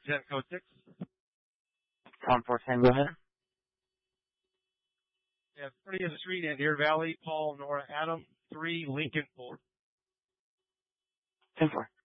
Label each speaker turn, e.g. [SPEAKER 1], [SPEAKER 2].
[SPEAKER 1] Jet code 6.
[SPEAKER 2] 1410, go ahead.
[SPEAKER 1] Yeah, 30th Street and Deer Valley, Paul, Nora, Adam, 3, Lincoln, 4.
[SPEAKER 2] 10-4.